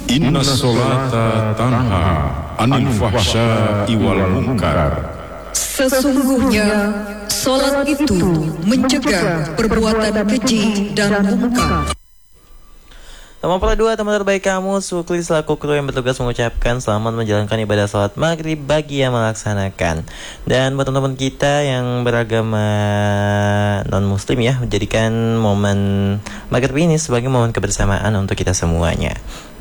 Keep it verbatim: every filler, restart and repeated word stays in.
Inna sholata tanha anil fahsya'i wal munkar. Sesungguhnya salat itu mencegah perbuatan keji dan munkar. Nomor dua, teman terbaik kamu, Sukli selaku kru yang bertugas mengucapkan selamat menjalankan ibadah salat maghrib bagi yang melaksanakan. Dan buat teman-teman kita yang beragama non-muslim ya, menjadikan momen maghrib ini sebagai momen kebersamaan untuk kita semuanya.